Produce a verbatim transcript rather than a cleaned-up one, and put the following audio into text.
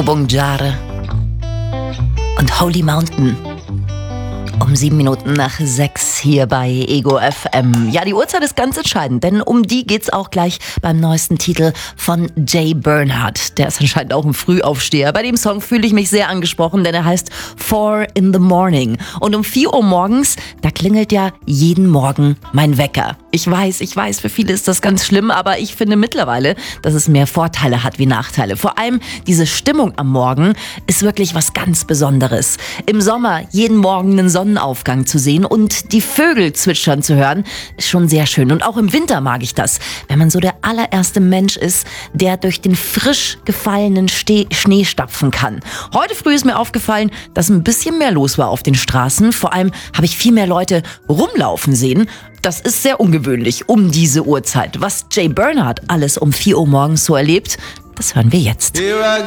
Obongjare und Holy Mountain. Um sieben Minuten nach sechs hier bei Ego F M. Ja, die Uhrzeit ist ganz entscheidend, denn um die geht's auch gleich beim neuesten Titel von Jay Bernhardt. Der ist anscheinend auch ein Frühaufsteher. Bei dem Song fühle ich mich sehr angesprochen, denn er heißt Four in the Morning. Und um vier Uhr morgens, da klingelt ja jeden Morgen mein Wecker. Ich weiß, ich weiß, für viele ist das ganz schlimm, aber ich finde mittlerweile, dass es mehr Vorteile hat wie Nachteile. Vor allem diese Stimmung am Morgen ist wirklich was ganz Besonderes. Im Sommer jeden Morgen einen Sonnenaufgang zu sehen und die Vögel zwitschern zu hören, ist schon sehr schön. Und auch im Winter mag ich das, wenn man so der allererste Mensch ist, der durch den frisch gefallenen Ste- Schnee stapfen kann. Heute früh ist mir aufgefallen, dass ein bisschen mehr los war auf den Straßen. Vor allem habe ich viel mehr Leute rumlaufen sehen. Das ist sehr ungewöhnlich um diese Uhrzeit. Was Jay Bernhardt alles um vier Uhr morgens so erlebt, das hören wir jetzt.